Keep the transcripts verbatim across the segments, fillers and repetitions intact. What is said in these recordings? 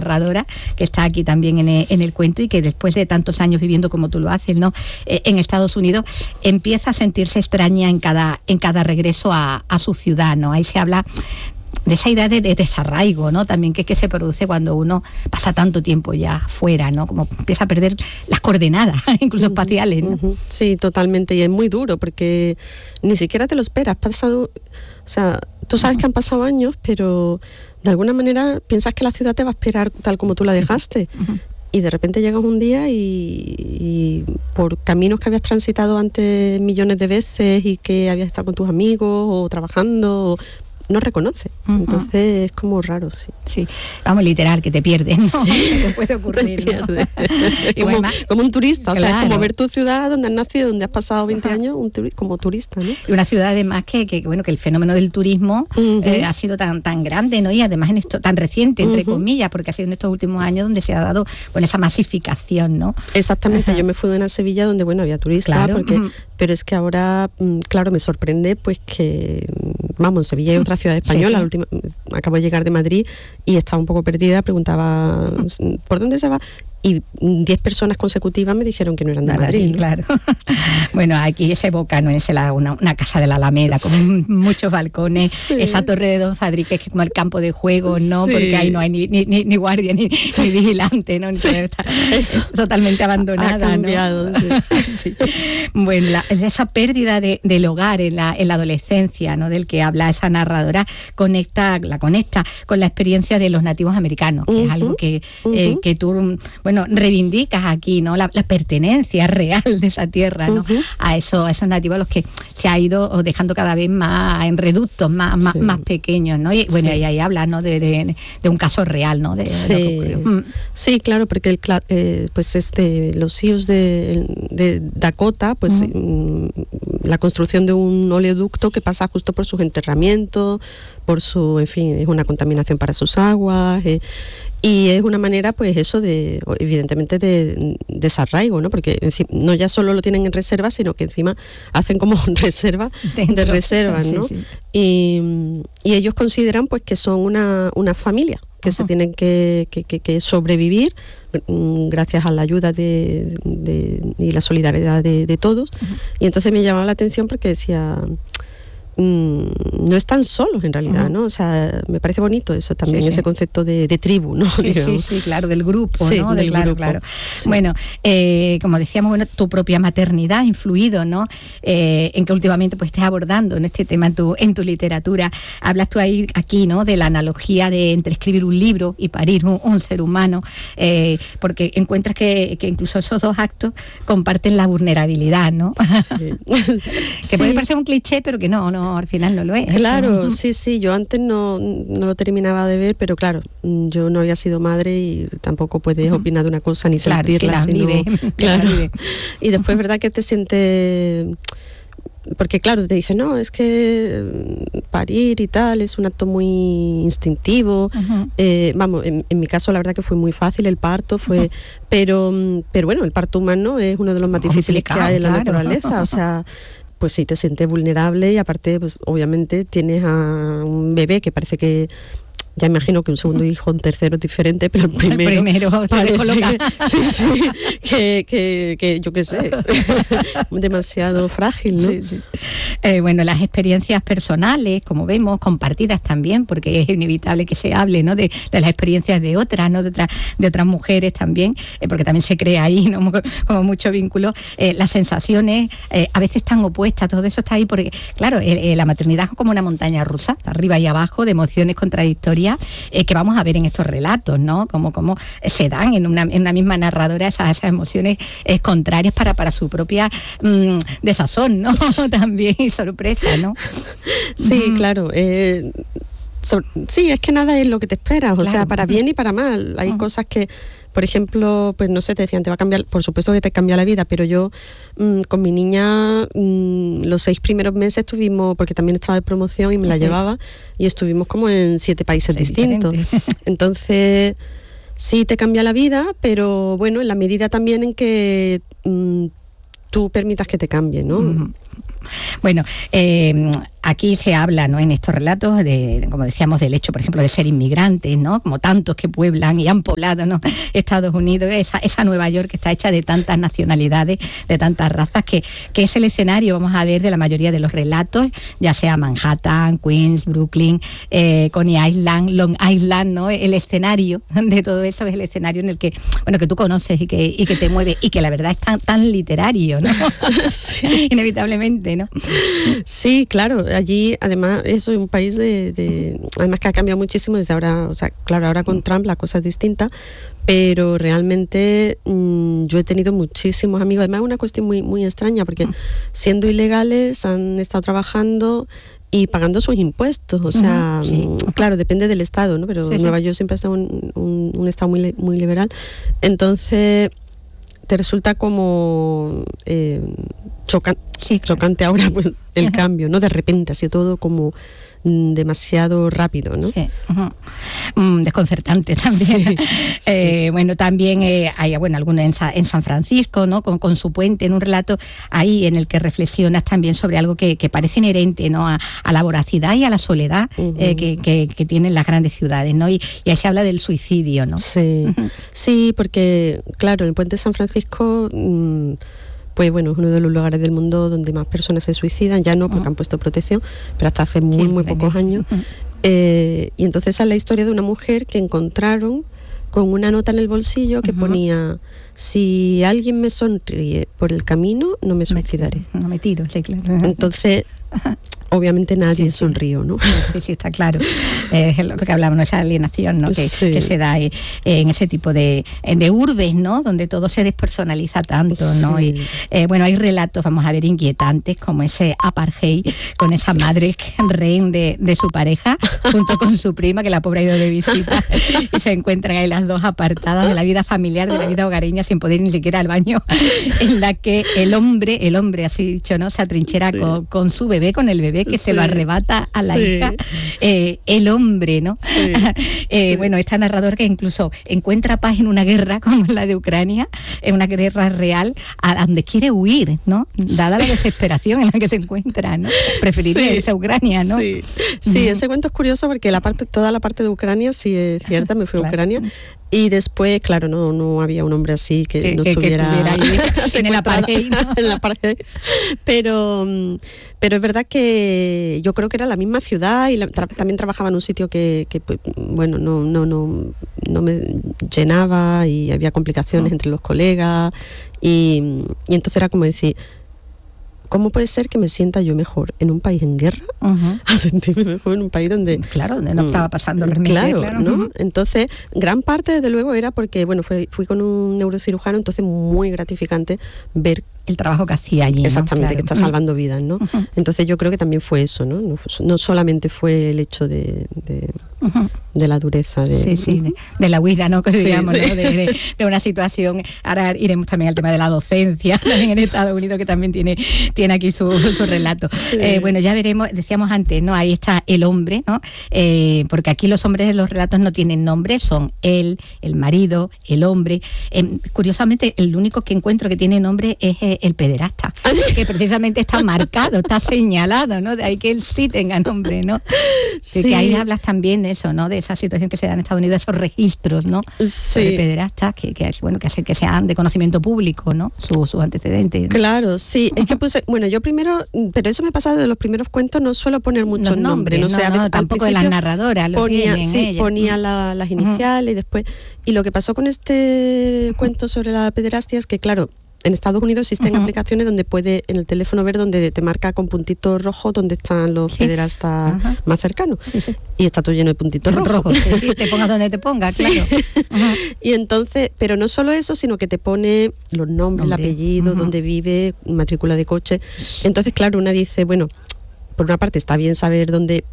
narradora, que está aquí también en el, en el cuento y que después de tantos años viviendo como tú lo haces, ¿no? Eh, en Estados Unidos, empieza a sentirse extraña en cada, en cada regreso a, a su ciudad, ¿no? Ahí se habla de esa idea de, de desarraigo, ¿no? También que, que se produce cuando uno pasa tanto tiempo ya fuera, ¿no? Como empieza a perder las coordenadas, incluso uh-huh, espaciales, ¿no? Uh-huh. Sí, totalmente, y es muy duro porque ni siquiera te lo esperas. Pasado, o sea, tú sabes uh-huh. que han pasado años, pero de alguna manera piensas que la ciudad te va a esperar tal como tú la dejaste. Uh-huh. Y de repente llegas un día y, y por caminos que habías transitado antes millones de veces y que habías estado con tus amigos o trabajando, o, no reconoce. Uh-huh. Entonces es como raro, sí. Sí, vamos, literal, que te pierdes, ¿no? Sí. Te puede ocurrir, te ¿no? como, bueno, más, como un turista, claro. O sea, es como ver tu ciudad donde has nacido, donde has pasado veinte uh-huh. años, un turi- como turista, ¿no? Y una ciudad además que, que bueno, que el fenómeno del turismo uh-huh. eh, ha sido tan tan grande, ¿no? Y además en esto tan reciente, entre uh-huh. comillas, porque ha sido en estos últimos años donde se ha dado, bueno, esa masificación, ¿no? Exactamente, uh-huh. yo me fui de una Sevilla donde, bueno, había turistas, claro. porque, uh-huh. pero es que ahora, claro, me sorprende pues que, vamos, Sevilla es otra ciudad española, sí, sí. La última, acabo de llegar de Madrid y estaba un poco perdida, preguntaba ¿por dónde se va? Y diez personas consecutivas me dijeron que no eran de Madrid, Madrid, ¿no? Claro. Bueno, aquí se evoca, ¿no? Es la, una, una casa de la Alameda, con sí. muchos balcones, sí. esa torre de Don Fadrique, que es como el campo de juegos, ¿no? Sí. Porque ahí no hay ni, ni, ni, ni guardia, ni, sí. ni vigilante, ¿no? Sí. Está Eso. totalmente abandonada, ha cambiado, ¿no? Sí. Sí. Bueno, la, esa pérdida de, del hogar en la, en la adolescencia, ¿no? Del que habla esa narradora, conecta, la conecta con la experiencia de los nativos americanos, que uh-huh. es algo que, uh-huh. eh, que tú, bueno, reivindicas aquí, ¿no? La, la pertenencia real de esa tierra, ¿no? Uh-huh. A, eso, a esos nativos a los que se ha ido dejando cada vez más en reductos más, más, sí. más pequeños, ¿no? Y bueno, sí. ahí, ahí hablas, ¿no? De, de, de un caso real, ¿no? De, sí. De mm. sí, claro, porque el, eh, pues este, los Sioux de, de Dakota, pues uh-huh. mm, la construcción de un oleoducto que pasa justo por sus enterramientos, por su, en fin, es una contaminación para sus aguas, eh, y es una manera, pues eso, de evidentemente de desarraigo, ¿no? Porque encima, no ya solo lo tienen en reserva, sino que encima hacen como reserva Dentro. de reservas, ¿no? Sí, sí. Y, y ellos consideran, pues, que son una, una familia, que uh-huh. se tienen que, que, que, que sobrevivir gracias a la ayuda de, de, y la solidaridad de, de todos. Uh-huh. Y entonces me llamaba la atención porque decía... no están solos en realidad, uh-huh. ¿no? O sea, me parece bonito eso también, sí, ese sí. concepto de, de tribu, ¿no? Sí, sí, sí, claro, del grupo, sí, ¿no? Del de, claro, grupo. claro. Sí. Bueno, eh, como decíamos, bueno, tu propia maternidad ha influido, ¿no? Eh, en que últimamente pues estés abordando en este tema en tu, en tu literatura. Hablas tú ahí, aquí, ¿no? De la analogía de entre escribir un libro y parir un, un ser humano, eh, porque encuentras que, que incluso esos dos actos comparten la vulnerabilidad, ¿no? Sí. que sí. puede parecer un cliché, pero que no, no. Al final no lo es. Claro, ¿no? sí, sí, yo antes no, no lo terminaba de ver, pero claro, yo no había sido madre y tampoco puedes uh-huh. opinar de una cosa ni claro, sentirla, si sino, vive, claro. vive. Y después es verdad que te sientes, porque claro, te dicen, no, es que parir y tal es un acto muy instintivo, uh-huh. eh, vamos, en, en mi caso la verdad que fue muy fácil el parto, fue, uh-huh. pero, pero bueno, el parto humano es uno de los más difíciles que hay en la claro. naturaleza, o sea... pues sí, te sientes vulnerable y aparte, pues obviamente tienes a un bebé que parece que, ya imagino que un segundo hijo, un tercero es diferente, pero el primero... El primero te coloca. Que, sí, sí, que, que, que yo qué sé, demasiado frágil, ¿no? Sí, sí. Eh, bueno, las experiencias personales, como vemos, compartidas también, porque es inevitable que se hable, ¿no? de, de las experiencias de otras, ¿no? De otras, de otras mujeres también, eh, porque también se crea ahí, ¿no? Como mucho vínculo. Eh, las sensaciones eh, a veces están opuestas, todo eso está ahí, porque, claro, eh, eh, la maternidad es como una montaña rusa, arriba y abajo, de emociones contradictorias, Eh, que vamos a ver en estos relatos, ¿no? Como, como se dan en una, en una misma narradora esas, esas emociones eh, contrarias para, para su propia mmm, desazón, ¿no? También y sorpresa, ¿no? Sí, mm. claro. Eh, so, sí, es que nada es lo que te esperas, o claro. sea, para bien y para mal. Hay uh-huh. cosas que, por ejemplo, pues no sé, te decían, te va a cambiar, por supuesto que te cambia la vida, pero yo mmm, con mi niña mmm, los seis primeros meses estuvimos, porque también estaba de promoción y me la okay. llevaba, y estuvimos como en siete países sí, distintos. Diferente. Entonces, sí te cambia la vida, pero bueno, en la medida también en que mmm, tú permitas que te cambie, ¿no? Uh-huh. Bueno, eh, aquí se habla, ¿no?, en estos relatos, de, como decíamos, del hecho, por ejemplo, de ser inmigrantes, ¿no?, como tantos que pueblan y han poblado, ¿no?, Estados Unidos, esa, esa Nueva York que está hecha de tantas nacionalidades, de tantas razas, que, que es el escenario, vamos a ver, de la mayoría de los relatos, ya sea Manhattan, Queens, Brooklyn, eh, Coney Island, Long Island, ¿no?, el escenario de todo eso es el escenario en el que, bueno, que tú conoces y que, y que te mueve, y que la verdad es tan, tan literario, ¿no? Sí. Inevitablemente, ¿no? Sí, claro, allí además eso es un país de, de además que ha cambiado muchísimo desde ahora, o sea, claro, ahora con Trump la cosa es distinta, pero realmente mmm, yo he tenido muchísimos amigos, además es una cuestión muy, muy extraña, porque siendo ilegales han estado trabajando y pagando sus impuestos, o sea, uh-huh, sí. claro, depende del estado, ¿no? Pero sí, Nueva sí. York siempre ha estado un, un, un estado muy, muy liberal, entonces te resulta como eh, chocan, sí, claro. chocante ahora pues el uh-huh. cambio, ¿no? De repente, así todo como mm, demasiado rápido, ¿no? Sí. Uh-huh. Mm, desconcertante también. Sí, eh, sí. Bueno, también eh, hay bueno, algunos en, Sa- en San Francisco, ¿no? Con, con su puente, en un relato ahí en el que reflexionas también sobre algo que, que parece inherente, ¿no?, a, a la voracidad y a la soledad uh-huh. eh, que, que, que tienen las grandes ciudades, ¿no? Y, y ahí se habla del suicidio, ¿no? Sí, uh-huh. sí, porque claro, el puente de San Francisco mmm, pues bueno, es uno de los lugares del mundo donde más personas se suicidan, ya no porque uh-huh. han puesto protección, pero hasta hace muy, sí, muy pocos años. Uh-huh. Eh, y entonces esa es la historia de una mujer que encontraron con una nota en el bolsillo que uh-huh. ponía: si alguien me sonríe por el camino, no me suicidaré. No me, no me tiro, sí, claro. Entonces, obviamente nadie sí, sonrió, ¿no? Sí, sí, está claro. Eh, es lo que hablamos, ¿no? Esa alienación, ¿no? Que, sí. que se da eh, en ese tipo de, de urbes, ¿no? Donde todo se despersonaliza tanto, ¿no? Sí. Y eh, bueno, hay relatos, vamos a ver, inquietantes, como ese apartheid, con esa madre rehén de, de su pareja, junto con su prima, que la pobre ha ido de visita, y se encuentran ahí las dos apartadas de la vida familiar, de la vida hogareña, sin poder ir ni siquiera al baño, en la que el hombre, el hombre, así dicho, ¿no?, se atrinchera sí. con, con su bebé, con el bebé, que sí. se lo arrebata a la sí. hija, eh, el hombre, ¿no? Sí. eh, sí. Bueno, este narrador que incluso encuentra paz en una guerra como la de Ucrania, en una guerra real, a donde quiere huir, ¿no? Dada la desesperación en la que se encuentra, ¿no? Preferiría sí. irse a Ucrania, ¿no? Sí, sí uh-huh. ese cuento es curioso porque la parte, toda la parte de Ucrania sí es cierta, me fui claro. a Ucrania. Y después, claro, no no había un hombre así que, que no que, estuviera que ahí en el apartheid, ¿no? en la apartheid. Pero, pero es verdad que yo creo que era la misma ciudad y la, tra- también trabajaba en un sitio que, que bueno, no, no, no, no me llenaba y había complicaciones oh. entre los colegas y, y entonces era como decir, ¿cómo puede ser que me sienta yo mejor en un país en guerra uh-huh. a sentirme mejor en un país donde... Claro, donde no estaba pasando realmente. Claro, claro. ¿no? Uh-huh. Entonces, gran parte, desde luego, era porque, bueno, fui, fui con un neurocirujano, entonces muy gratificante ver el trabajo que hacía allí. Exactamente, ¿no? Claro. que está salvando vidas, ¿no? Uh-huh. Entonces yo creo que también fue eso, ¿no? No, no solamente fue el hecho de, de, uh-huh. de la dureza. De, sí, sí, de, de la huida, ¿no? Que sí, digamos, sí. ¿no? De, de, de una situación. Ahora iremos también al tema de la docencia, también en Estados Unidos, que también tiene, tiene aquí su, su relato. Sí. Eh, bueno, ya veremos, decíamos antes, ¿no? Ahí está el hombre, ¿no? Eh, porque aquí los hombres de los relatos no tienen nombre, son él, el marido, el hombre. Eh, curiosamente, el único que encuentro que tiene nombre es eh, el pederasta, que precisamente está marcado, está señalado, ¿no? De ahí que él sí tenga nombre, ¿no? Sí. Que, que ahí hablas también de eso, ¿no? De esa situación que se da en Estados Unidos, esos registros, ¿no? Sí. Sobre pederastas, que, que, bueno, que, que sean de conocimiento público, ¿no? Sus su antecedentes, ¿no? Claro, sí. Es que puse, bueno, yo primero, pero eso me pasa de los primeros cuentos, no suelo poner muchos nombres, nombres, no, no, sé, no, tampoco de las narradoras, lo ponía, tienen sí, ellas. ponía la, las iniciales uh-huh. y después, y lo que pasó con este cuento sobre la pederastia es que, claro, en Estados Unidos existen uh-huh. aplicaciones donde puede en el teléfono ver donde te marca con puntitos rojos donde están los sí. pederastas uh-huh. más cercanos. Sí, sí. Y está todo lleno de puntitos rojos. Rojo, sí, sí, te pongas donde te pongas, sí. claro. Uh-huh. Y entonces, pero no solo eso, sino que te pone los nombres, el apellido, uh-huh. dónde vive, matrícula de coche. Entonces, claro, una dice, bueno, por una parte está bien saber dónde, pero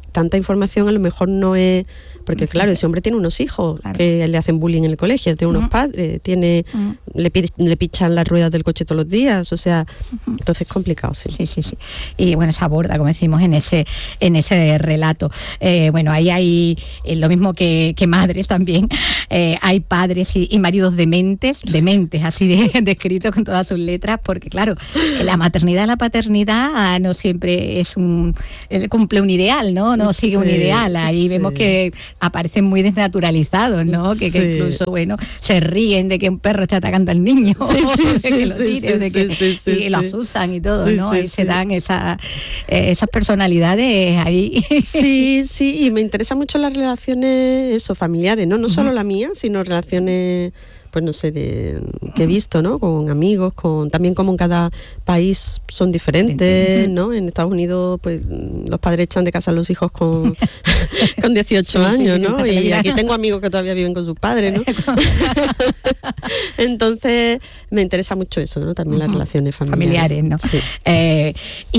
tanta información a lo mejor no es... Porque sí, claro, sí. ese hombre tiene unos hijos claro. que le hacen bullying en el colegio, tiene unos uh-huh. padres, tiene uh-huh. le, le pichan las ruedas del coche todos los días, o sea, uh-huh. entonces es complicado, sí. Sí, sí, sí. Y bueno, se aborda, como decimos, en ese en ese relato. Eh, bueno, ahí hay eh, lo mismo que, que madres también, eh, hay padres y, y maridos dementes, dementes, así de, descritos con todas sus letras, porque claro, la maternidad, la paternidad no siempre es un, cumple un ideal, ¿no? No sigue sí, un ideal, ahí sí. vemos que aparecen muy desnaturalizados, ¿no? Que, sí. que incluso, bueno, se ríen de que un perro está atacando al niño, sí, sí, de sí, que lo tire, sí, de que sí, sí, y sí. lo asusan y todo, sí, ¿no? Sí, ahí sí. se dan esa, eh, esas personalidades ahí. Sí, sí, y me interesan mucho las relaciones, eso, familiares, ¿no? No uh-huh. solo la mía, sino relaciones... pues no sé, de, que he visto, ¿no? Con amigos, con también como en cada país son diferentes, ¿no? En Estados Unidos, pues los padres echan de casa a los hijos con, con dieciocho sí, años, ¿no? Sí, y aquí tengo amigos que todavía viven con sus padres, ¿no? Entonces, me interesa mucho eso, ¿no? También las relaciones familiares. Familiares, ¿no? Sí. Eh,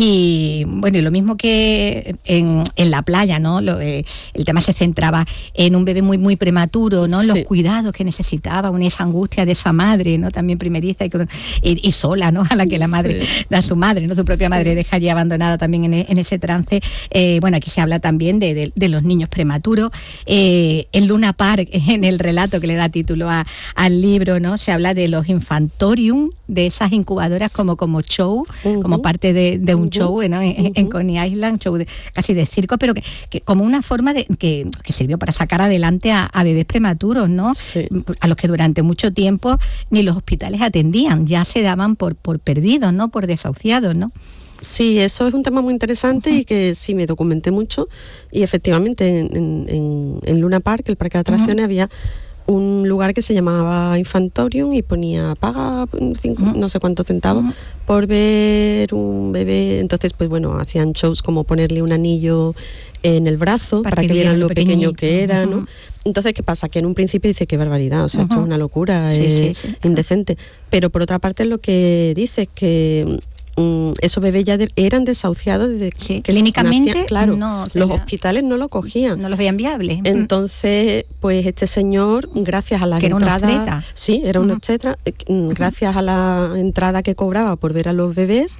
y bueno, y lo mismo que en, en la playa, ¿no? Lo, eh, el tema se centraba en un bebé muy, muy prematuro, ¿no? Los sí. cuidados que necesitaba, una esa angustia de esa madre, ¿no? También primeriza y, y, y sola, ¿no? A la que la madre sí. da a su madre, ¿no? Su propia madre deja allí abandonada también en, en ese trance. Eh, bueno, aquí se habla también de, de, de los niños prematuros. Eh, en Luna Park, en el relato que le da título a, al libro, ¿no? Se habla de los infantorium, de esas incubadoras como, como show, uh-huh. como parte de, de un uh-huh. show, ¿no? En, uh-huh. en Coney Island, show de, casi de circo, pero que, que como una forma de que, que sirvió para sacar adelante a, a bebés prematuros, ¿no? Sí. A los que durante mucho tiempo ni los hospitales atendían, ya se daban por, por perdidos, ¿no? Por desahuciados, ¿no? Sí, eso es un tema muy interesante uh-huh. y que sí me documenté mucho, y efectivamente en, en, en Luna Park, el parque de atracciones, uh-huh. había un lugar que se llamaba Infantorium y ponía paga cinco, uh-huh. no sé cuántos centavos uh-huh. por ver un bebé. Entonces, pues bueno, hacían shows como ponerle un anillo en el brazo para, para que, que vieran lo pequeño que era, ¿no? Uh-huh. Entonces, ¿qué pasa? Que en un principio dice, qué barbaridad, o sea, uh-huh. esto es una locura, sí, eh, sí, sí, indecente. Claro. Pero por otra parte lo que dice es que mm, esos bebés ya de, eran desahuciados desde sí, que clínicamente nacían, claro, no, los sea, hospitales no lo cogían. No los veían viables. Entonces, pues este señor, gracias a la entrada... Sí, era un obstetra. Uh-huh. Gracias a la entrada que cobraba por ver a los bebés,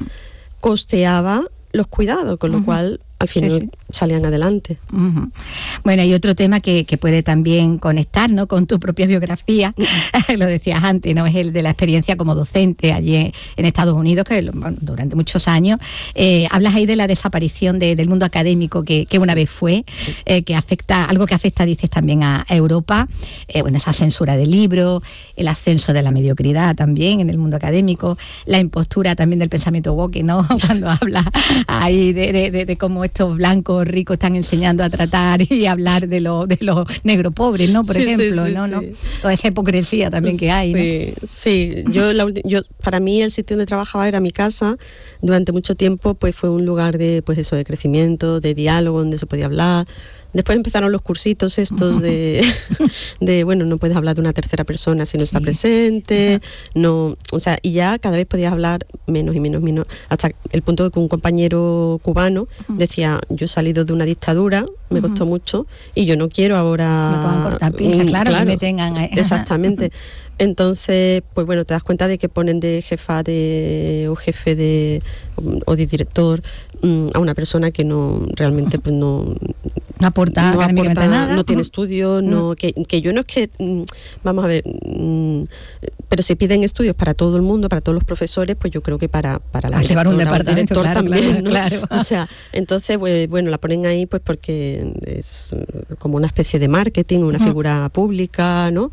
costeaba los cuidados, con lo uh-huh. cual al final sí, sí. salían adelante. Uh-huh. Bueno, hay otro tema que, que puede también conectar, ¿no? Con tu propia biografía, lo decías antes, ¿no? Es el de la experiencia como docente allí en Estados Unidos, que bueno, durante muchos años. Eh, hablas ahí de la desaparición de, del mundo académico que, que una vez fue, eh, que afecta, algo que afecta, dices, también a, a Europa, eh, bueno, esa censura de libros, el ascenso de la mediocridad también en el mundo académico, la impostura también del pensamiento woke, ¿no? Cuando hablas ahí de, de, de, de cómo estos blancos ricos están enseñando a tratar y hablar de los de los negros pobres, ¿no? Por sí, ejemplo, sí, sí, ¿no? Sí. ¿no? Toda esa hipocresía también que hay, sí, ¿no? Sí, yo, la, yo para mí el sitio donde trabajaba era mi casa. Durante mucho tiempo pues fue un lugar de pues eso de crecimiento, de diálogo, donde se podía hablar. Después empezaron los cursitos estos de, de, bueno, no puedes hablar de una tercera persona si no está sí. presente, no, o sea, y ya cada vez podías hablar menos y menos, menos, hasta el punto de que un compañero cubano decía, yo he salido de una dictadura, me costó uh-huh. mucho, y yo no quiero ahora... Me puedan cortar pinza, claro, claro, que me tengan ahí. Exactamente. Entonces, pues bueno, te das cuenta de que ponen de jefa de o jefe de o de director um, a una persona que no realmente pues no no aporta, no, aporta nada, no tiene estudios, no que, que yo no es que um, vamos a ver, um, pero se piden estudios para todo el mundo, para todos los profesores, pues yo creo que para para la llevar un departamento director claro, también, claro, ¿no? claro. O sea, entonces pues, bueno, la ponen ahí pues porque es como una especie de marketing, una uh-huh. figura pública, ¿no?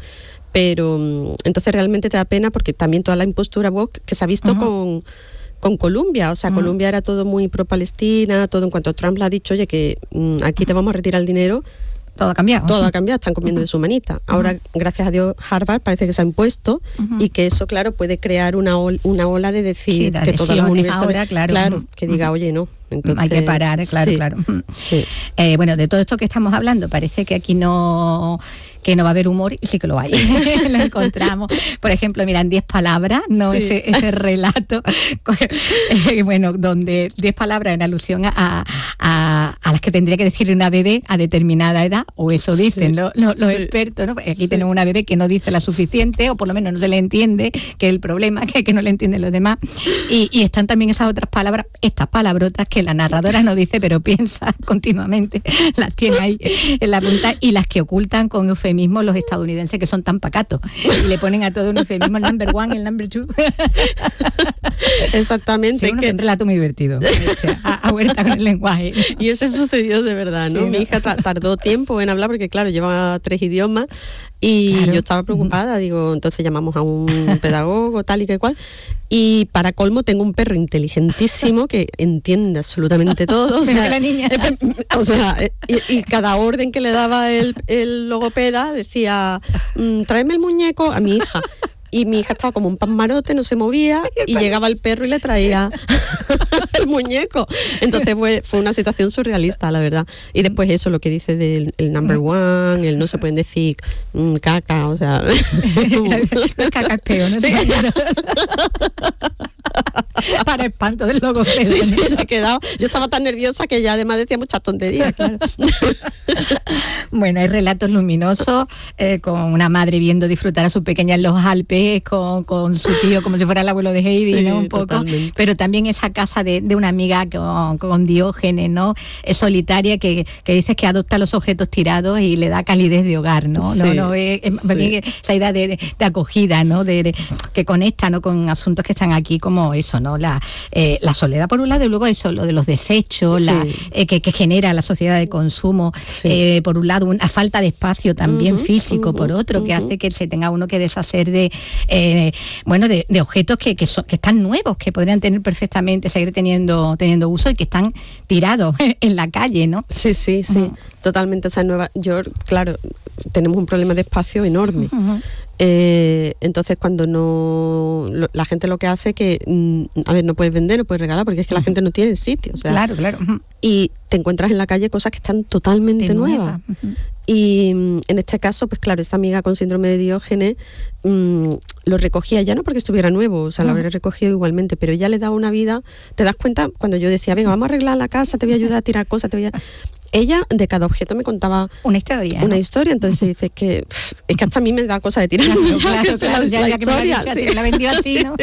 Pero entonces realmente te da pena porque también toda la impostura woke que se ha visto uh-huh. con, con Colombia, o sea, uh-huh. Colombia era todo muy pro-Palestina, todo en cuanto Trump le ha dicho, oye, que um, aquí te vamos a retirar el dinero. Todo ha cambiado. Todo ha cambiado, están comiendo uh-huh. de su manita. Ahora, uh-huh. gracias a Dios, Harvard parece que se ha impuesto uh-huh. y que eso, claro, puede crear una, ol, una ola de decir sí, que todas las universidades... Ahora, claro. claro que diga, oye, no. Entonces, hay que parar, claro, sí, claro. Sí. Eh, bueno, de todo esto que estamos hablando, parece que aquí no que no va a haber humor, y sí que lo hay. Lo encontramos, por ejemplo, mira, en diez palabras, ¿no? Sí. Ese, ese relato, eh, bueno, donde diez palabras en alusión a, a, a las que tendría que decirle una bebé a determinada edad, o eso dicen sí. los, los, los sí. expertos, ¿no? Aquí sí. tenemos una bebé que no dice la suficiente, o por lo menos no se le entiende, que es el problema, que, que no le entienden los demás, y, y están también esas otras palabras, estas palabrotas que la narradora no dice, pero piensa continuamente, las tiene ahí en la punta, y las que ocultan con eufemismo los estadounidenses, que son tan pacatos, y le ponen a todo un eufemismo, el number one, el number two. Exactamente. Sí, que... es un relato muy divertido, a, a vuelta con el lenguaje. Y eso sucedió de verdad, ¿no? Sí, mi ¿no? hija tra- tardó tiempo en hablar, porque claro, lleva tres idiomas, y claro. yo estaba preocupada, digo, entonces llamamos a un pedagogo, tal y que cual, y para colmo tengo un perro inteligentísimo que entiende absolutamente todo, o sea, la niña. o sea y, y cada orden que le daba el, el logopeda decía, mmm, tráeme el muñeco a mi hija. Y mi hija estaba como un pan marote, no se movía, y, y llegaba el perro y le traía el muñeco. Entonces fue, fue una situación surrealista, la verdad. Y después eso, lo que dice del el number one, el no se pueden decir mmm, caca, o sea... caca es peor, ¿no? Sí. Para espanto del logopeda. Sí, sí, se ha quedado. Yo estaba tan nerviosa que ya además decía muchas tonterías, claro. Bueno, hay relatos luminosos, eh, con una madre viendo disfrutar a su pequeña en los Alpes, con, con su tío como si fuera el abuelo de Heidi, sí, ¿no? Un poco. Totalmente. Pero también esa casa de, de una amiga con, con Diógenes, ¿no? Es solitaria, que, que dices que adopta los objetos tirados y le da calidez de hogar, ¿no? Sí, no, no es, es sí. bien esa idea de, de, de acogida, ¿no? De, de, que conecta, ¿no? Con asuntos que están aquí, como eso, ¿no? La, eh, la soledad por un lado, y luego eso, lo de los desechos, sí. la, eh, que, que genera la sociedad de consumo, sí. eh, por un lado, una falta de espacio también uh-huh, físico, uh-huh, por otro, uh-huh. que hace que se tenga uno que deshacer de, eh, bueno, de, de objetos que, que, son, que están nuevos, que podrían tener perfectamente, seguir teniendo, teniendo uso, y que están tirados en la calle, ¿no? Sí, sí, sí, uh-huh. totalmente. O sea, en Nueva York, claro, tenemos un problema de espacio enorme. Uh-huh. Eh, entonces cuando no lo, la gente lo que hace que mm, a ver, no puedes vender, no puedes regalar, porque es que la gente no tiene sitio, o sea, claro, claro. Y te encuentras en la calle cosas que están totalmente de nuevas nueva. uh-huh. Y mm, en este caso, pues claro, esta amiga con síndrome de Diógenes mm, lo recogía ya no porque estuviera nuevo, o sea, uh-huh. lo habría recogido igualmente, pero ya le daba una vida. Te das cuenta cuando yo decía, venga, vamos a arreglar la casa, te voy a ayudar a tirar cosas, te voy a... Ella de cada objeto me contaba una historia, una ¿no? historia, entonces dice que pff, es que hasta a mí me da cosa de tirar, claro, claro, que claro, la, ya, la ya historia, que me la, sí. la vendió así, ¿no?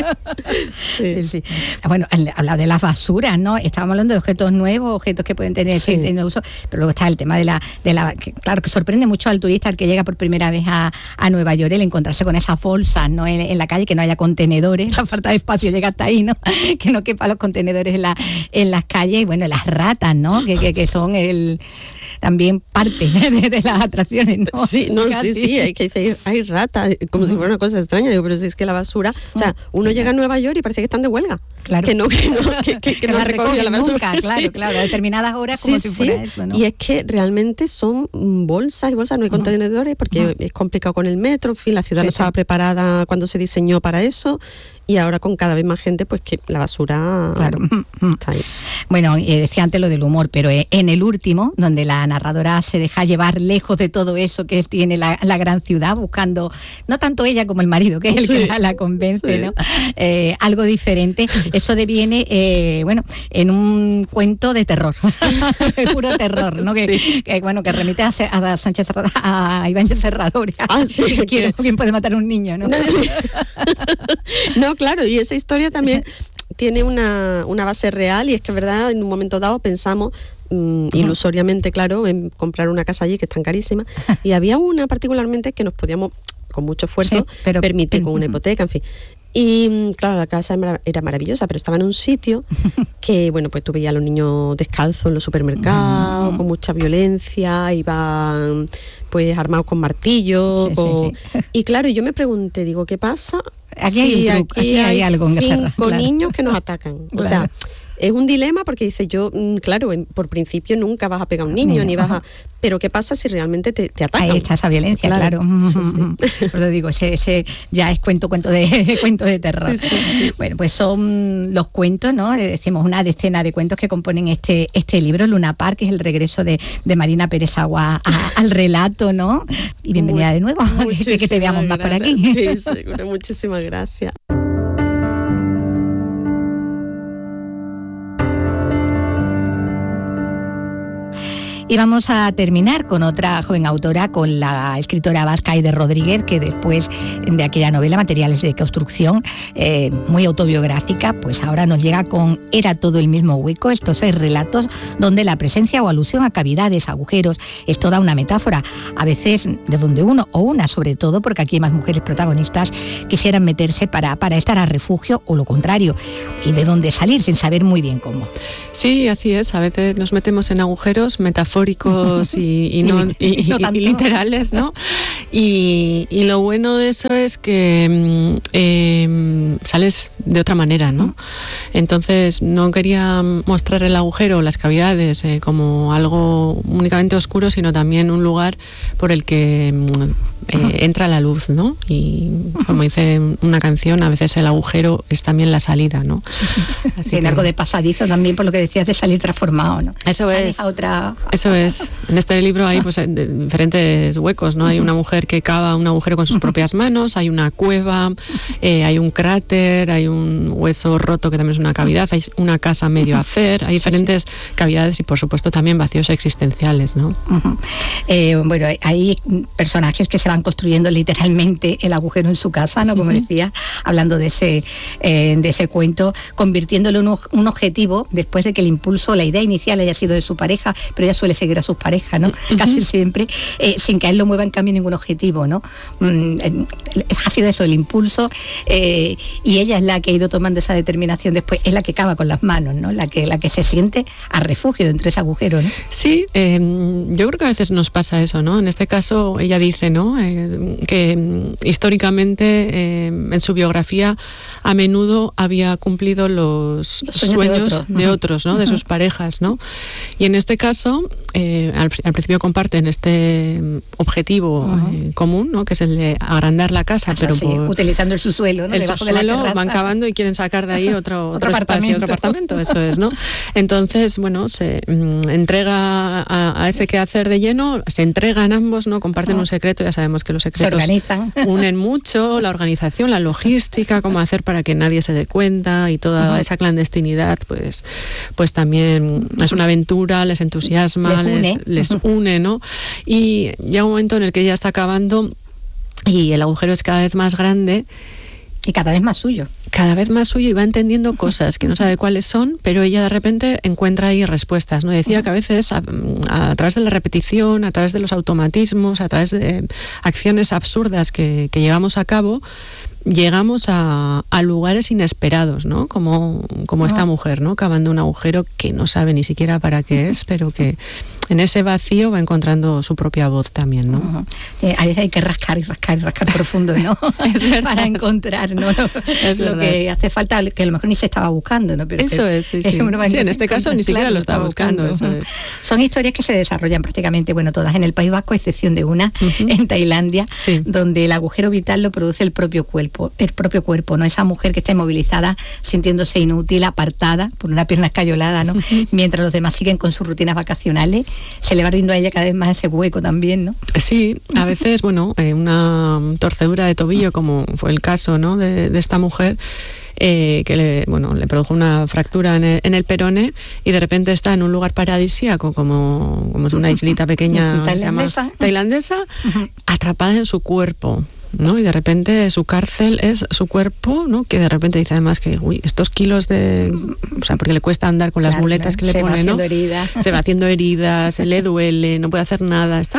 Sí. Sí, sí. Bueno, habla de las basuras, ¿no? Estábamos hablando de objetos nuevos, objetos que pueden tener sí. en uso, pero luego está el tema de la, de la que, claro, que sorprende mucho al turista, al que llega por primera vez a, a Nueva York, el encontrarse con esas bolsas, ¿no? En, en la calle, que no haya contenedores, la falta de espacio llega hasta ahí, ¿no? Que no quepan los contenedores en, la, en las calles, y bueno, las ratas, ¿no? Que, que, que son el también parte de, de las atracciones, ¿no? Sí, no, sí, sí, hay que decir, hay ratas, como uh-huh. si fuera una cosa extraña, digo, pero si es que la basura, o sea, uno llega a Nueva York y parece que están de huelga. Claro. Que no, que no, que, que, que, que no la recoge la basura. Nunca, claro, sí. claro, a determinadas horas como sí, si fuera sí. eso, ¿no? Y es que realmente son bolsas y bolsas, no hay uh-huh. contenedores, porque uh-huh. es complicado con el metro, en fin, la ciudad sí, no estaba sí. preparada cuando se diseñó para eso. Y ahora con cada vez más gente, pues que la basura claro. está ahí. Bueno, eh, decía antes lo del humor, pero eh, en el último, donde la narradora se deja llevar lejos de todo eso que tiene la, la gran ciudad, buscando, no tanto ella como el marido, que es el sí. que la, la convence, sí. ¿no? Eh, algo diferente, eso deviene, eh, bueno, en un cuento de terror, de puro terror, ¿no? Sí. Que, que, bueno, que remite a, a Sánchez a Ibáñez Serrador. Ah, sí. ¿Quién, ¿Quién puede matar a un niño, no? No, claro, y esa historia también tiene una, una base real, y es que es verdad, en un momento dado pensamos mmm, ilusoriamente, claro, en comprar una casa allí que están carísimas, y había una particularmente que nos podíamos, con mucho esfuerzo, sí, pero, permitir con una hipoteca, en fin. Y claro, la casa era maravillosa, pero estaba en un sitio que, bueno, pues tú veías a los niños descalzos en los supermercados, con mucha violencia, iban pues armados con martillos, sí, con... Sí, sí. Y claro, yo me pregunté, digo, ¿qué pasa? Aquí hay, sí, un truco, aquí aquí hay, hay algo en cinco Serra, claro. niños que nos atacan. O claro. sea, es un dilema porque dice yo, claro, por principio nunca vas a pegar a un niño, ni vas a... Pero ¿qué pasa si realmente te, te atacan? Ahí está esa violencia, claro. claro. Sí, sí. Por eso digo, ese, ese ya es cuento, cuento de cuento de terror. Sí, sí, sí. Bueno, pues son los cuentos, ¿no? Decimos una decena de cuentos que componen este, este libro, Luna Park, que es el regreso de, de Marina Pérez Agua a, al relato, ¿no? Y bienvenida Muy, de nuevo, que, que te veamos más por aquí. Sí, seguro, muchísimas gracias. Y vamos a terminar con otra joven autora, con la escritora vasca Aide Rodríguez, que después de aquella novela Materiales de construcción, eh, muy autobiográfica, pues ahora nos llega con Era todo el mismo hueco, estos seis relatos donde la presencia o alusión a cavidades, agujeros, es toda una metáfora, a veces de donde uno o una, sobre todo porque aquí hay más mujeres protagonistas, quisieran meterse para, para estar a refugio o lo contrario, y de dónde salir sin saber muy bien cómo. Sí, así es, a veces nos metemos en agujeros metafóricos y, y, no, y, y, no y literales, ¿no? Y, y lo bueno de eso es que eh, sales de otra manera, ¿no? Entonces no quería mostrar el agujero o las cavidades eh, como algo únicamente oscuro, sino también un lugar por el que eh, entra la luz, ¿no? Y como dice una canción, a veces el agujero es también la salida, ¿no? Sí, sí. Así sí, que... algo de pasadizo también, por lo que decías de salir transformado, ¿no? Eso Sales es. A otra... Eso es. En este libro hay pues diferentes huecos, ¿no? Hay una mujer que cava un agujero con sus propias manos, hay una cueva, eh, hay un cráter, hay un hueso roto que también es una cavidad, hay una casa medio a hacer, hay diferentes sí, sí. cavidades y por supuesto también vacíos existenciales, ¿no? Uh-huh. Eh, bueno, hay personajes que se van construyendo literalmente el agujero en su casa, ¿no? Como uh-huh. decía, hablando de ese, eh, de ese cuento, convirtiéndolo en un, un objetivo después de que el impulso, la idea inicial haya sido de su pareja, pero ella suele seguir a sus parejas, ¿no? Uh-huh. Casi siempre, eh, sin que a él lo mueva en cambio ningún objetivo, ¿no? Mm, eh, ha sido eso, el impulso, eh, y ella es la que ha ido tomando esa determinación después, es la que cava con las manos, ¿no? La que, la que se siente a refugio dentro de ese agujero, ¿no? Sí, eh, yo creo que a veces nos pasa eso, ¿no? En este caso ella dice, ¿no? Eh, que históricamente eh, en su biografía a menudo había cumplido los, los sueños, sueños de, otro. de otros, ¿no? Uh-huh. De sus parejas, ¿no? Y en este caso, eh, al, al principio comparten este objetivo uh-huh. eh, común, ¿no? Que es el de agrandar la casa, casa pero sí, por, utilizando el subsuelo, ¿no? El subsuelo, van cavando y quieren sacar de ahí otro, otro, otro, espacio, apartamento. otro apartamento, eso es, ¿no? Entonces, bueno, se mm, entrega a, a ese quehacer de lleno, se entregan ambos, ¿no? Comparten uh-huh. un secreto, ya sabemos que los secretos se organizan. Unen mucho, la organización, la logística, cómo hacer para que nadie se dé cuenta y toda uh-huh. esa clandestinidad, pues, pues también es una aventura, les entusiasma, les, les, les uh-huh. une, ¿no? Y llega un momento en el que ella está acabando y el agujero es cada vez más grande. Y cada vez más suyo. Cada vez más suyo y va entendiendo cosas que no sabe cuáles son, pero ella de repente encuentra ahí respuestas, ¿no? Decía que a veces a, a través de la repetición, a través de los automatismos, a través de acciones absurdas que, que llevamos a cabo, llegamos a, a lugares inesperados, ¿no? Como, como esta mujer, ¿no? Cavando un agujero que no sabe ni siquiera para qué es, pero que en ese vacío va encontrando su propia voz también, ¿no? Uh-huh. Sí, a veces hay que rascar y rascar y rascar profundo, ¿no? Para encontrar, ¿no? Lo, lo que hace falta, que a lo mejor ni se estaba buscando, ¿no? Pero eso que, es, sí, sí. Sí, en este caso ni siquiera claro, lo estaba buscando, buscando. Eso es. Son historias que se desarrollan prácticamente, bueno, todas en el País Vasco, a excepción de una, uh-huh. en Tailandia, sí. donde el agujero vital lo produce el propio cuerpo, el propio cuerpo, ¿no? Esa mujer que está inmovilizada, sintiéndose inútil, apartada, por una pierna escayolada, ¿no? Uh-huh. Mientras los demás siguen con sus rutinas vacacionales, se le va abriendo a ella cada vez más ese hueco también, ¿no? Sí, a veces, bueno, eh, una torcedura de tobillo, como fue el caso, ¿no? de, de esta mujer, Eh, que le, bueno, le produjo una fractura en el, en el perone y de repente está en un lugar paradisíaco como, como es una islita pequeña tailandesa, tailandesa uh-huh. atrapada en su cuerpo, ¿no? Y de repente su cárcel es su cuerpo, ¿no? Que de repente dice además que uy, estos kilos de, o sea, porque le cuesta andar con las claro, muletas que le se pone, va ¿no? Herida. Se va haciendo heridas, se le duele, no puede hacer nada, está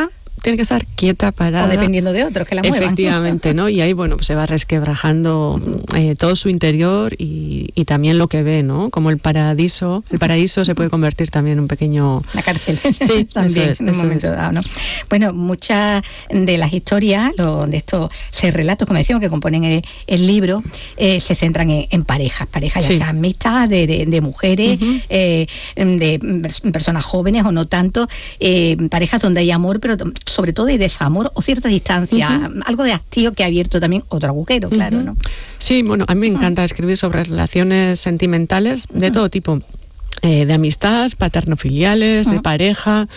tiene que estar quieta, parada. O dependiendo de otros que la muevan. Efectivamente, ¿no? Y ahí, bueno, pues se va resquebrajando eh, todo su interior y, y también lo que ve, ¿no? Como el paraíso, el paraíso se puede convertir también en un pequeño... La cárcel. Sí, también, es, en un momento es. dado, ¿no? Bueno, muchas de las historias, lo, de estos seis relatos, como decíamos, que componen el, el libro, eh, se centran en, en parejas, parejas ya sí. sean mixtas, de, de, de mujeres, uh-huh. eh, de personas jóvenes o no tanto, eh, parejas donde hay amor, pero sobre todo hay desamor o cierta distancia, uh-huh. algo de hastío que ha abierto también otro agujero, uh-huh. claro, ¿no? Sí, bueno, a mí me encanta uh-huh. escribir sobre relaciones sentimentales de uh-huh. todo tipo. Eh, de amistad, paterno-filiales, uh-huh. de pareja,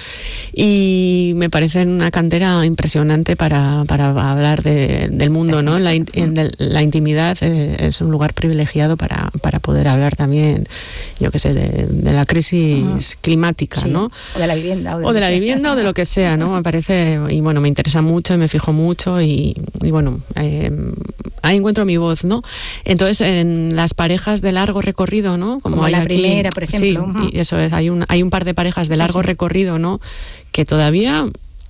y me parece una cantera impresionante para, para hablar de, del mundo, ¿no? La, in, de, la intimidad eh, es un lugar privilegiado para, para poder hablar también, yo qué sé, de, de la crisis uh-huh. climática, sí. ¿no? O de la vivienda. O de, o de la vivienda o de lo que sea, ¿no? Me parece, y bueno, me interesa mucho y me fijo mucho y, y bueno, eh, ahí encuentro mi voz, ¿no? Entonces, en las parejas de largo recorrido, ¿no? Como, Como hay la aquí, primera, por ejemplo. Sí, y eso es, hay un, hay un par de parejas de largo sí, sí. recorrido, ¿no? Que todavía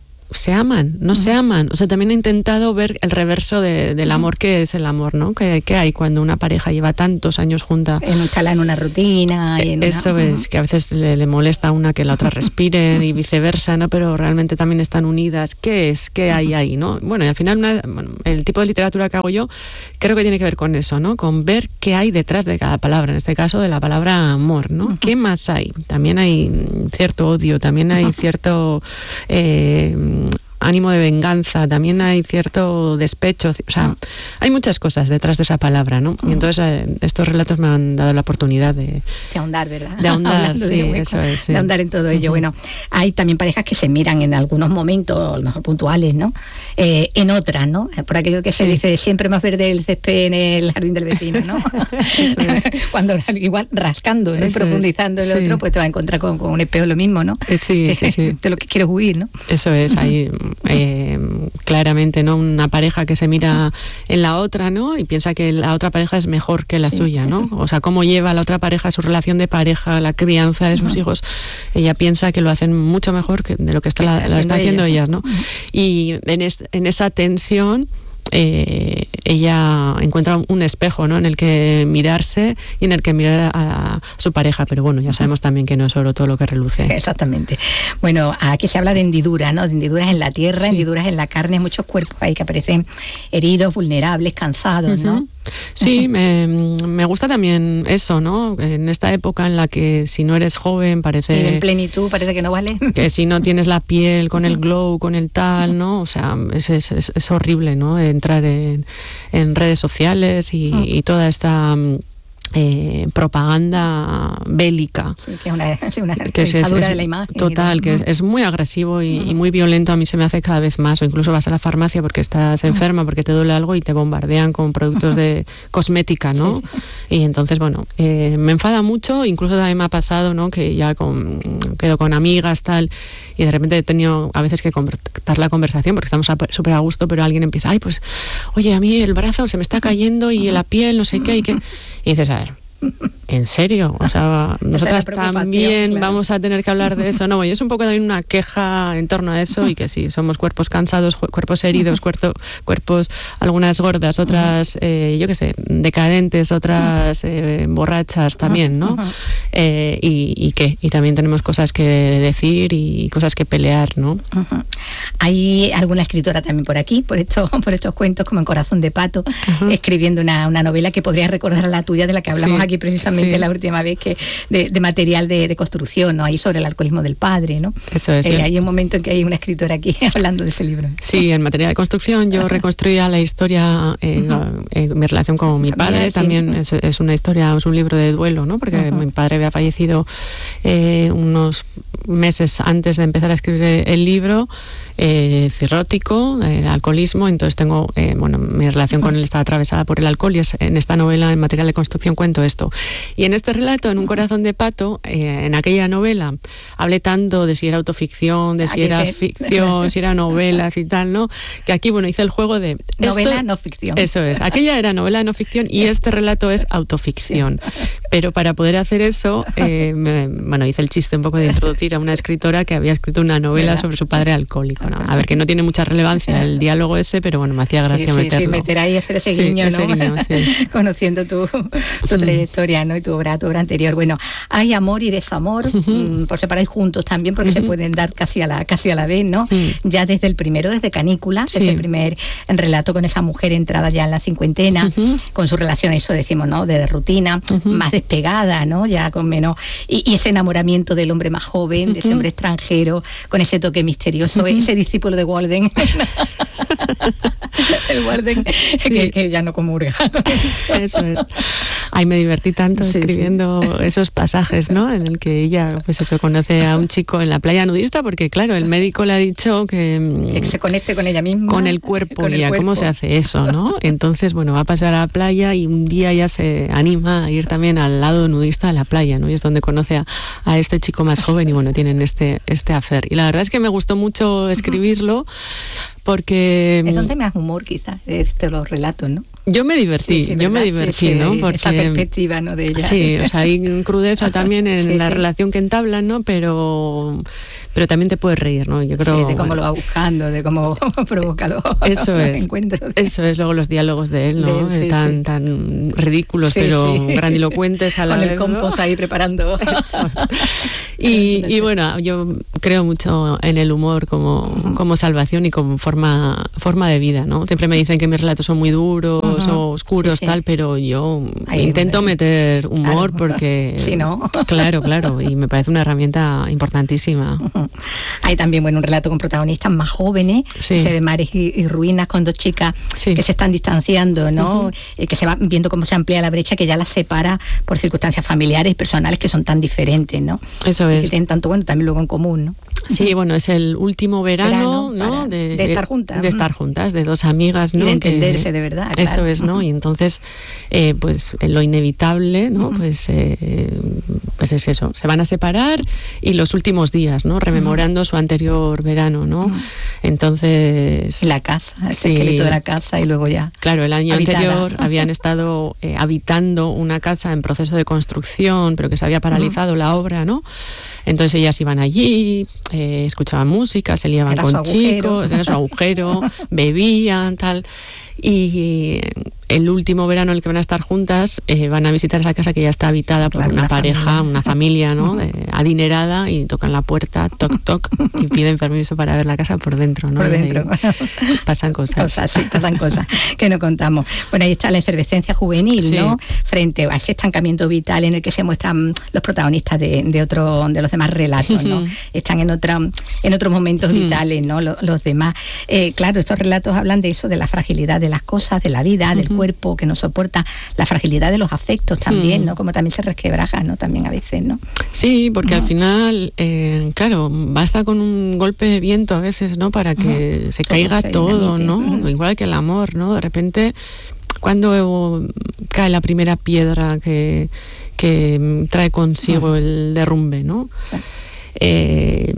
se aman, no uh-huh. se aman. O sea, también he intentado ver el reverso de, del amor, uh-huh. que es el amor, ¿no? Que, que hay cuando una pareja lleva tantos años junta. Instala en una rutina. Y en Eso una... es, uh-huh. que a veces le, le molesta a una que la otra respire y viceversa, ¿no? Pero realmente también están unidas. ¿Qué es? ¿Qué hay ahí, no? Bueno, y al final una, bueno, el tipo de literatura que hago yo creo que tiene que ver con eso, ¿no? Con ver qué hay detrás de cada palabra, en este caso de la palabra amor, ¿no? Uh-huh. ¿Qué más hay? También hay cierto odio, también hay cierto... Eh, ánimo de venganza, también hay cierto despecho, o sea, hay muchas cosas detrás de esa palabra, ¿no? Y entonces eh, estos relatos me han dado la oportunidad de... De ahondar, ¿verdad? De ahondar, sí, de eso es. Sí. De ahondar en todo ello. Uh-huh. Bueno, hay también parejas que se miran en algunos momentos, a lo mejor puntuales, ¿no? Eh, en otras, ¿no? Por aquello que se sí. dice, siempre más verde el césped en el jardín del vecino, ¿no? Eso es. Cuando igual rascando, ¿no? Y profundizando es. el sí. otro, pues te vas a encontrar con, con un espejo lo mismo, ¿no? Sí, que, sí, sí. De lo que quieres huir, ¿no? Eso es, ahí... Eh, claramente, ¿no? Una pareja que se mira en la otra, ¿no? Y piensa que la otra pareja es mejor que la sí. suya, ¿no? O sea, cómo lleva la otra pareja su relación de pareja, la crianza de sus uh-huh. hijos. Ella piensa que lo hacen mucho mejor que de lo que está la, la está haciendo ella, ellas, ¿no? Uh-huh. Y en, es, en esa tensión Eh, ella encuentra un espejo, ¿no? En el que mirarse y en el que mirar a, a su pareja, pero bueno, ya sabemos también que no es oro todo lo que reluce. Exactamente. Bueno, aquí se habla de hendidura, ¿no? De hendiduras en la tierra, sí. hendiduras en la carne, muchos cuerpos ahí que aparecen heridos, vulnerables, cansados, ¿no? Uh-huh. Sí, me, me gusta también eso, ¿no? En esta época en la que si no eres joven parece... Y en plenitud parece que no vale. Que si no tienes la piel con el glow, con el tal, ¿no? O sea, es, es, es horrible, ¿no? Entrar en, en redes sociales y, uh-huh. y toda esta... Eh, propaganda bélica, sí, que es una, una que es, es, es, de la imagen total, que es, es muy agresivo y, uh-huh. y muy violento. A mí se me hace cada vez más, o incluso vas a la farmacia porque estás enferma, porque te duele algo y te bombardean con productos de cosmética, ¿no? Sí, sí. Y entonces, bueno, eh, me enfada mucho, incluso también me ha pasado, ¿no? Que ya con, quedo con amigas, tal, y de repente he tenido a veces que cortar la conversación porque estamos súper a gusto, pero alguien empieza, ay, pues, oye, a mí el brazo se me está cayendo y la piel, no sé qué, y qué... Y dices, a ver, ¿en serio? O sea, nosotras también claro. vamos a tener que hablar de eso. No, y es un poco también una queja en torno a eso y que sí, somos cuerpos cansados, cuerpos heridos, cuerpo, cuerpos, algunas gordas, otras, eh, yo qué sé, decadentes, otras eh, borrachas también, ¿no? Eh, y, y qué, y también tenemos cosas que decir y cosas que pelear, ¿no? Uh-huh. Hay alguna escritora también por aquí, por estos, por estos cuentos, como en Corazón de Pato, uh-huh. escribiendo una, una novela que podría recordar a la tuya, de la que hablamos sí. aquí precisamente sí. la última vez, que de, de material de, de construcción, ¿no? Ahí sobre el alcoholismo del padre, ¿no? Eso es. Eh, sí. Hay un momento en que hay una escritora aquí hablando de ese libro. Sí, en material de construcción yo reconstruía la historia, eh, uh-huh. eh, mi relación con mi padre, también, también sí. es, es una historia, es un libro de duelo, ¿no? Porque uh-huh. mi padre había fallecido eh, unos meses antes de empezar a escribir el libro, eh, cirrótico, eh, alcoholismo, entonces tengo, eh, bueno, mi relación uh-huh. con él está atravesada por el alcohol y es, en esta novela, en material de construcción, cuento esto. esto. Y en este relato, en Un corazón de pato, eh, en aquella novela, hablé tanto de si era autoficción, de si era ficción, si era novelas y tal, ¿no? Que aquí, bueno, hice el juego de... Novela, esto, no ficción. Eso es. Aquella era novela, no ficción, y este relato es autoficción. Pero para poder hacer eso, eh, me, bueno, hice el chiste un poco de introducir a una escritora que había escrito una novela ¿verdad? Sobre su padre alcohólico, ¿no? A ver, que no tiene mucha relevancia el diálogo ese, pero bueno, me hacía gracia sí, sí, meterlo. Sí, meter ahí, hacer ese sí, guiño, ¿no? Ese guiño, sí. Conociendo tu, tu mm. trayectoria, ¿no? Y tu obra, tu obra anterior. Bueno, hay amor y desamor, uh-huh. por separar juntos también, porque uh-huh. se pueden dar casi a la casi a la vez, ¿no? Uh-huh. Ya desde el primero, desde Canícula, sí. que es el primer relato con esa mujer entrada ya en la cincuentena, uh-huh. con su relación, eso decimos, ¿no? De rutina, uh-huh. más despegada, ¿no? Ya con menos... Y, y ese enamoramiento del hombre más joven, uh-huh. de ese hombre extranjero, con ese toque misterioso, uh-huh. ese discípulo de Walden. El Walden sí. que, que ya no comulga. Eso es. Ay, me divertí tanto sí, escribiendo sí. esos pasajes, ¿no? En el que ella, pues eso, conoce a un chico en la playa nudista, porque claro, el médico le ha dicho que... Que se conecte con ella misma. Con el cuerpo, con el ya, cuerpo. ¿cómo se hace eso, no? Entonces, bueno, va a pasar a la playa y un día ya se anima a ir también al lado nudista de la playa, ¿no? Y es donde conoce a, a este chico más joven y bueno, tienen este, este affair. Y la verdad es que me gustó mucho escribirlo, porque... Es donde más humor quizás, de este, los relatos, ¿no? Yo me divertí, sí, sí, yo me divertí, sí, sí, ¿no? Porque esa perspectiva, ¿no? De ella. Sí, o sea, hay crudeza también en sí, la sí. relación que entablan, ¿no? Pero, pero también te puedes reír, ¿no? Yo creo. Sí, de cómo bueno, lo va buscando, de cómo provoca los, eso los es, encuentros. Eso es, luego los diálogos de él, ¿no? De él, sí, tan, sí. tan ridículos, sí, pero sí. grandilocuentes a la Con vez, el compost ¿no? ahí preparando. Eso es. Y, y bueno, yo creo mucho en el humor como, uh-huh. como salvación y como forma, forma de vida, ¿no? Siempre me dicen que mis relatos son muy duros uh-huh. o oscuros, sí, sí. tal, pero yo ahí, intento bueno, meter humor claro. porque... Sí, ¿no? Claro, claro, y me parece una herramienta importantísima. Uh-huh. Hay también, bueno, un relato con protagonistas más jóvenes, sí. ese de Mares y, y Ruinas, con dos chicas sí. que se están distanciando, ¿no? Uh-huh. Y que se va viendo cómo se amplía la brecha que ya las separa por circunstancias familiares y personales que son tan diferentes, ¿no? Eso es. Y que tienen tanto, bueno, también luego en común, ¿no? Sí, bueno, es el último verano, verano ¿no? De, de estar juntas. De estar juntas, de dos amigas, ¿no? Y de entenderse que, de verdad, claro. Eso es, ¿no? Y entonces, eh, pues lo inevitable, ¿no? Uh-huh. Pues, eh, pues es eso, se van a separar y los últimos días, ¿no? Rememorando uh-huh. su anterior verano, ¿no? Uh-huh. Entonces... La casa, el sí, esqueleto de la casa y luego ya... Claro, el año habitada. anterior habían estado eh, habitando una casa en proceso de construcción, pero que se había paralizado uh-huh. la obra, ¿no? Entonces ellas iban allí, eh, escuchaban música, se liaban era con chicos, era su agujero, bebían, tal. Y el último verano en el que van a estar juntas, eh, van a visitar esa casa que ya está habitada por claro, una, una pareja, familia. una familia, ¿no? Eh, adinerada, y tocan la puerta, toc, toc, y piden permiso para ver la casa por dentro, ¿no? Por dentro. Y pasan cosas. cosas. Sí, pasan cosas que no contamos. Bueno, ahí está la efervescencia juvenil, sí. ¿no? Frente a ese estancamiento vital en el que se muestran los protagonistas de, de otro, de los demás relatos, ¿no? Están en otra, en otros momentos vitales, ¿no? Los, los demás. Eh, claro, estos relatos hablan de eso, de la fragilidad de las cosas, de la vida, del cuerpo que no soporta, la fragilidad de los afectos también, ¿no? Como también se resquebraja, ¿no? También a veces, ¿no? Sí, porque ¿no? al final, eh, claro, basta con un golpe de viento a veces, ¿no? Para que uh-huh. se caiga se todo, ¿no? Uh-huh. Igual que el amor, ¿no? De repente, cuando cae la primera piedra que, que trae consigo uh-huh. el derrumbe, ¿no? Sí. Eh,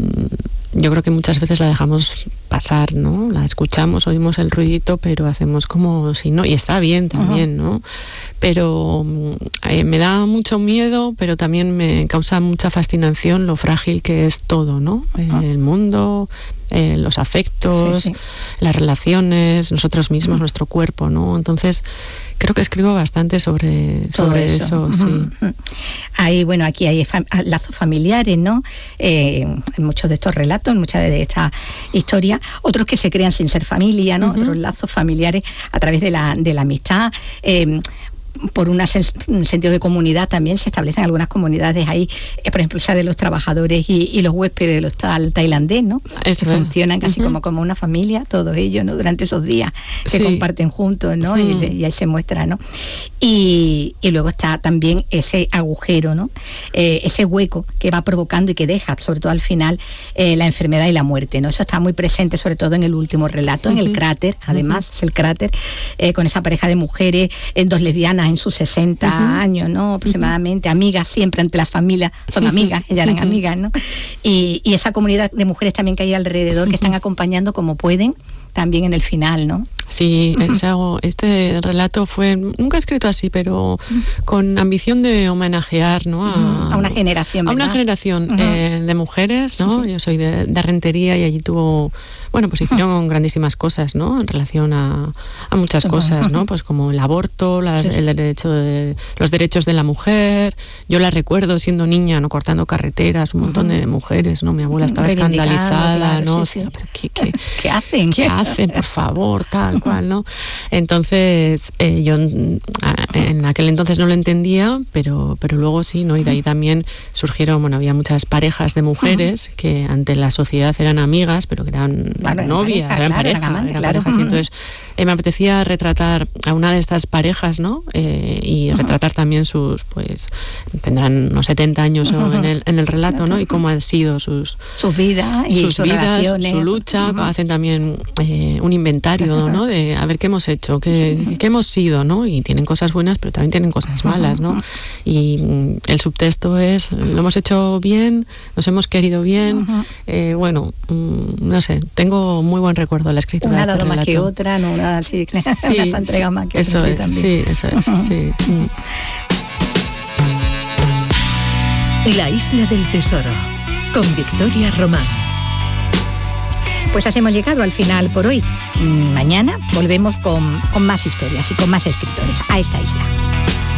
yo creo que muchas veces la dejamos pasar, ¿no? La escuchamos, oímos el ruidito, pero hacemos como si no, y está bien también, ¿no? Pero eh, me da mucho miedo, pero también me causa mucha fascinación lo frágil que es todo, ¿no? Eh, el mundo, eh, los afectos, sí, sí. las relaciones, nosotros mismos, uh-huh. nuestro cuerpo, ¿no? Entonces, creo que escribo bastante sobre, sobre eso, eso sí. Uh-huh. Hay, bueno, aquí hay fam- lazos familiares, ¿no? Eh, en muchos de estos relatos, en muchas de estas historias, otros que se crean sin ser familia, ¿no? Uh-huh. Otros lazos familiares a través de la, de la amistad. Eh, por una sen- un sentido de comunidad también se establecen algunas comunidades ahí, eh, por ejemplo, esa de los trabajadores y, y los huéspedes de los tal tailandés, ¿no? Eso que es. funcionan casi uh-huh. como, como una familia, todos ellos, ¿no? Durante esos días que sí. comparten juntos, ¿no? Uh-huh. Y, y ahí se muestra, ¿no? Y, y luego está también ese agujero, ¿no? Eh, ese hueco que va provocando y que deja, sobre todo al final, eh, la enfermedad y la muerte, ¿no? Eso está muy presente, sobre todo en el último relato, uh-huh. en el cráter, además, uh-huh. es el cráter, eh, con esa pareja de mujeres, eh, dos lesbianas personas en sus sesenta uh-huh. años, ¿no? Aproximadamente, uh-huh. amigas siempre ante la familia, son amigas, ellas eran uh-huh. amigas, ¿no? Y, y esa comunidad de mujeres también que hay alrededor, uh-huh. que están acompañando como pueden, también en el final, ¿no? Sí, uh-huh. o sea, este relato fue, nunca escrito así, pero uh-huh. con ambición de homenajear, ¿no? A, uh-huh. a una generación, ¿verdad? A una generación uh-huh. eh, de mujeres, ¿no? Sí, sí. Yo soy de, de Rentería y allí tuvo, bueno, pues hicieron uh-huh. grandísimas cosas, ¿no? En relación a, a muchas uh-huh. cosas, ¿no? Pues como el aborto, las, sí, sí. el derecho de, los derechos de la mujer. Yo la recuerdo siendo niña, ¿no? Cortando carreteras, un montón uh-huh. de mujeres, ¿no? Mi abuela estaba escandalizada, claro, ¿no? Sí, sí. ¿Pero qué, qué, ¿Qué hacen? ¿Qué hacen, por favor? Tal cual, ¿no? Entonces, eh, yo en aquel entonces no lo entendía, pero, pero luego sí, ¿no? Y de ahí también surgieron, bueno, había muchas parejas de mujeres uh-huh. que ante la sociedad eran amigas, pero que eran claro, novias, pareja, eran claro, pareja, eran, eran claro. parejas. Y entonces eh, me apetecía retratar a una de estas parejas, ¿no? Eh, y uh-huh. retratar también sus, pues, tendrán unos setenta años uh-huh. en, el, en el relato, ¿no? Y cómo han sido sus, sus vidas, y sus, sus vidas, relaciones. Su lucha, uh-huh. hacen también eh, un inventario, ¿no? De a ver qué hemos hecho, qué, sí. qué hemos sido, ¿no? Y tienen cosas buenas, pero también tienen cosas malas, ¿no? Y mm, el subtexto es, lo hemos hecho bien, nos hemos querido bien, uh-huh. eh, bueno, mm, no sé, tengo muy buen recuerdo de la escritura una de este dado relato. más que otra, no, una, sí, sí, una se entrega sí, más que eso otra, es, también. sí, eso es, uh-huh. sí. Mm. La isla del tesoro, con Victoria Román. Pues así hemos llegado al final por hoy. Mañana volvemos con, con más historias y con más escritores a esta isla.